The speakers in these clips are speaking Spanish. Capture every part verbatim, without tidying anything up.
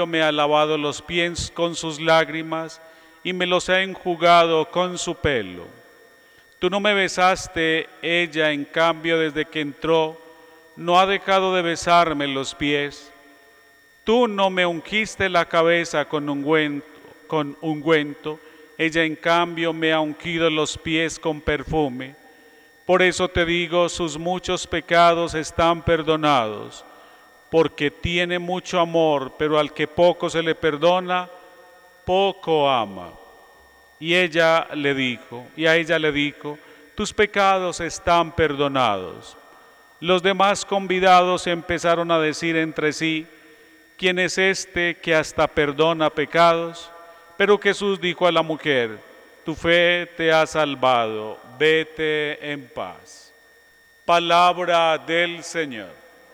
cambio me ha lavado los pies con sus lágrimas y me los ha enjugado con su pelo. Tú no me besaste, ella en cambio desde que entró no ha dejado de besarme los pies. Tú no me ungiste la cabeza con ungüento, con ungüento, ella en cambio me ha ungido los pies con perfume. Por eso te digo, sus muchos pecados están perdonados, porque tiene mucho amor, pero al que poco se le perdona, poco ama. Y ella le dijo, y a ella le dijo, tus pecados están perdonados. Los demás convidados empezaron a decir entre sí, ¿quién es este que hasta perdona pecados? Pero Jesús dijo a la mujer, tu fe te ha salvado, vete en paz. Palabra del Señor.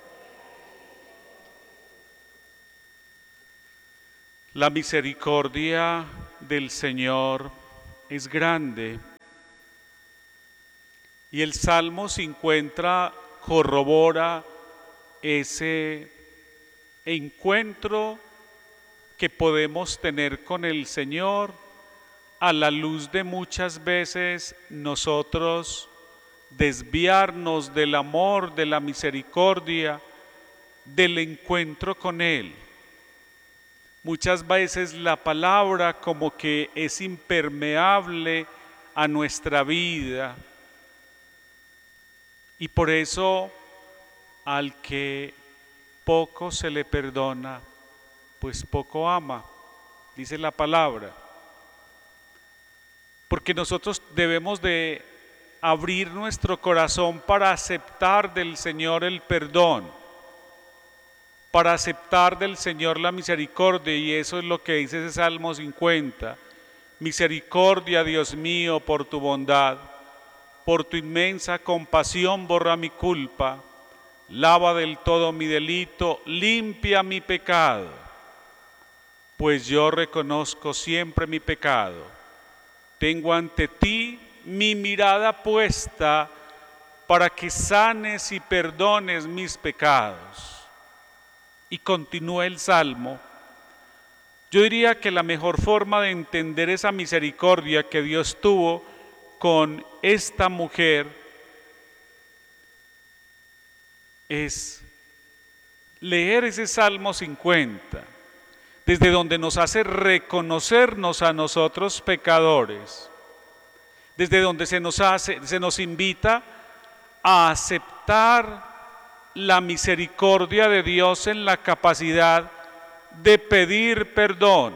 La misericordia del Señor es grande. Y el Salmo cincuenta corrobora ese encuentro que podemos tener con el Señor a la luz de muchas veces nosotros desviarnos del amor, de la misericordia, del encuentro con Él. Muchas veces la palabra como que es impermeable a nuestra vida y por eso al que poco se le perdona, pues poco ama, dice la palabra. Porque nosotros debemos de abrir nuestro corazón para aceptar del Señor el perdón, para aceptar del Señor la misericordia, y eso es lo que dice ese Salmo cincuenta. Misericordia, Dios mío, por tu bondad, por tu inmensa compasión borra mi culpa, lava del todo mi delito, limpia mi pecado, pues yo reconozco siempre mi pecado. Tengo ante ti mi mirada puesta para que sanes y perdones mis pecados. Y continúa el Salmo. Yo diría que la mejor forma de entender esa misericordia que Dios tuvo con esta mujer es leer ese Salmo cincuenta, desde donde nos hace reconocernos a nosotros pecadores, desde donde se nos hace, se nos invita a aceptar la misericordia de Dios en la capacidad de pedir perdón.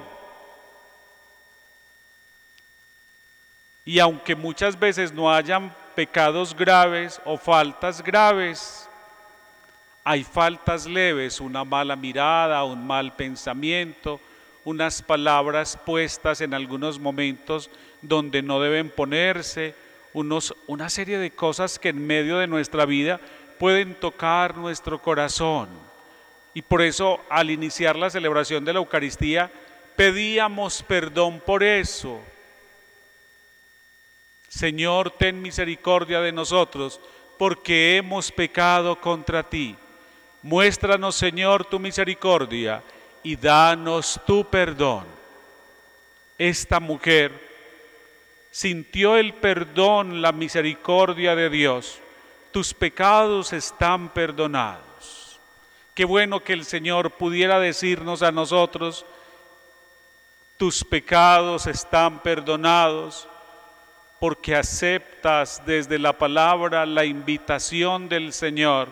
Y aunque muchas veces no hayan pecados graves o faltas graves, hay faltas leves, una mala mirada, un mal pensamiento, unas palabras puestas en algunos momentos donde no deben ponerse, unos, una serie de cosas que en medio de nuestra vida pueden tocar nuestro corazón. Y por eso al iniciar la celebración de la Eucaristía pedíamos perdón por eso. Señor, ten misericordia de nosotros, porque hemos pecado contra ti. Muéstranos, Señor, tu misericordia y danos tu perdón. Esta mujer sintió el perdón, la misericordia de Dios. Tus pecados están perdonados. Qué bueno que el Señor pudiera decirnos a nosotros, tus pecados están perdonados, porque aceptas desde la palabra la invitación del Señor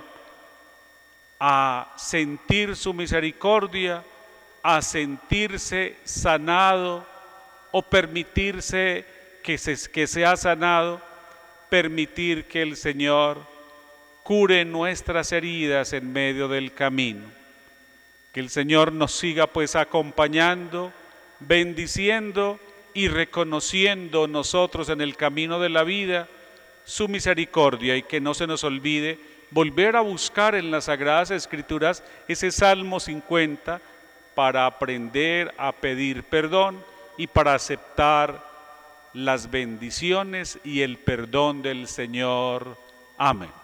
a sentir su misericordia, a sentirse sanado o permitirse que, se, que sea sanado, permitir que el Señor cure nuestras heridas en medio del camino. Que el Señor nos siga pues acompañando, bendiciendo y reconociendo nosotros en el camino de la vida su misericordia, y que no se nos olvide volver a buscar en las Sagradas Escrituras ese Salmo cincuenta para aprender a pedir perdón y para aceptar las bendiciones y el perdón del Señor. Amén.